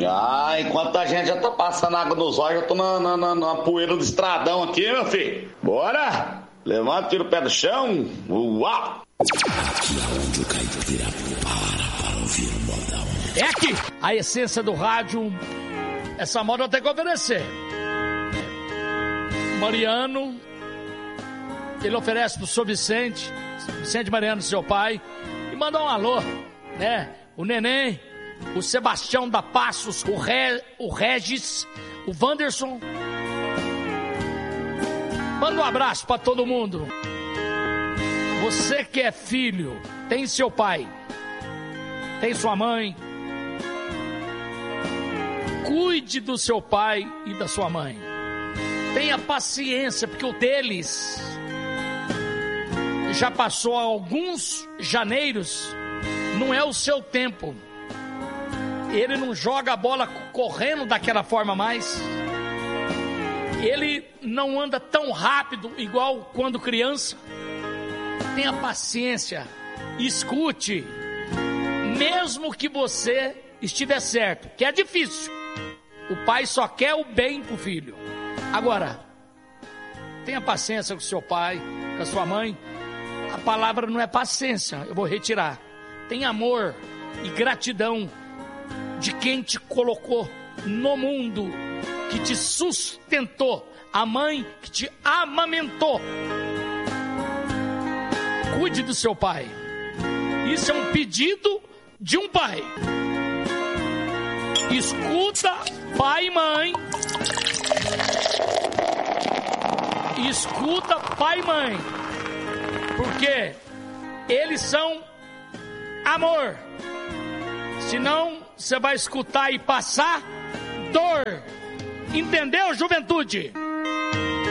Enquanto a gente já tá passando água nos olhos, eu tô na poeira do estradão aqui, meu filho. Bora! Levanta, tira o pé do chão. Uau! Aqui é onde o caipira para ouvir o modão. É aqui, a essência do rádio. Essa moda eu tenho que oferecer. Mariano, ele oferece pro seu Vicente Mariano, seu pai, e manda um alô, né? O Neném, o Sebastião da Passos, o Regis, o Wanderson. Manda um abraço pra todo mundo. Você que é filho, tem seu pai, tem sua mãe. Cuide do seu pai e da sua mãe. Tenha paciência, porque o deles já passou há alguns janeiros. Não é o seu tempo. Ele não joga a bola correndo daquela forma mais. Ele não anda tão rápido igual quando criança. Tenha paciência. Escute. Mesmo que você estiver certo, que é difícil. O pai só quer o bem pro filho. Agora, tenha paciência com o seu pai, com a sua mãe. A palavra não é paciência, eu vou retirar. Tem amor e gratidão de quem te colocou no mundo, que te sustentou, a mãe que te amamentou. Cuide do seu pai. Isso é um pedido de um pai. Escuta, pai e mãe. Escuta, pai e mãe. Porque eles são amor. Senão, você vai escutar e passar dor. Entendeu, juventude?